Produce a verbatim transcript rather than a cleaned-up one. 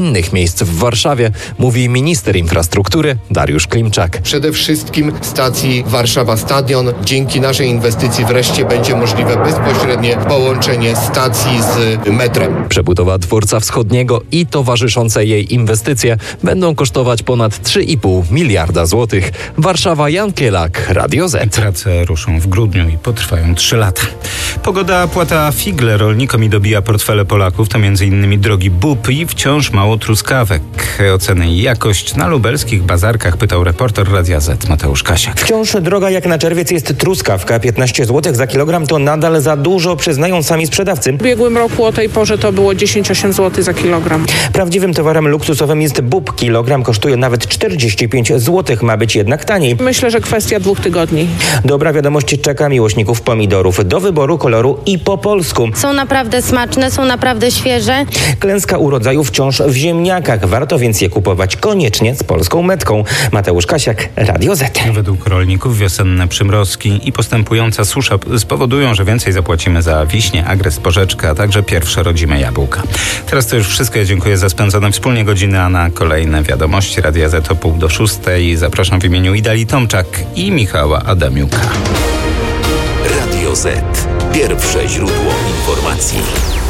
innych miejsc w Warszawie, mówi minister infrastruktury Dariusz Klimczak. Przede wszystkim stacji Warszawa Stadion. Dzięki naszej inwestycji wreszcie będzie możliwe bezpośrednie połączenie stacji z metrem. Przebudowa dworca wschodniego i towarzyszące jej inwestycje będą kosztować ponad trzy i pół miliarda złotych. Warszawa, Jan Kielak, Radio Z. Prace ruszą w grudniu i potrwają trzy lata. Pogoda płata figle rolnikom i dobija portfele Polaków. To między innymi drogi bób i wciąż mało truskawek. Oceny i jakość na lubelskich bazarkach pytał reporter Radia Z Mateusz Kasiak. Wciąż droga jak na czerwiec jest truskawka. piętnaście złotych za kilogram to nadal za dużo, przyznają sami sprzedawcy. W ubiegłym roku o tej porze to było dziesięć przecinek osiem złotych za kilogram. Prawdziwym towarem luksusowym jest bób. Kilogram kosztuje nawet czterdzieści pięć złotych, ma być jednak taniej. Myślę, że kwestia dwóch tygodni. Dobra wiadomość czeka miłośników pomidorów. Do wyboru koloru i po polsku. Są naprawdę smaczne, są naprawdę świeże. Klęska urodzaju wciąż w ziemniakach. Warto więc je kupować koniecznie z polską metką. Mateusz Kasiak, Radio Z. Według rolników wiosenne przymrozki i postępująca susza spowodują, że więcej zapłacimy za wiśnie, agres, porzeczkę, a także pierwsze rodzime jabłka. Teraz to już wszystko. Ja dziękuję za spędzone wspólnie godziny, a na kolejne wiadomości Radia Z o pół do szóstej. Zapraszam w imieniu Idali Tomczak i Michała Adamiuka. Radio Z. Pierwsze źródło informacji.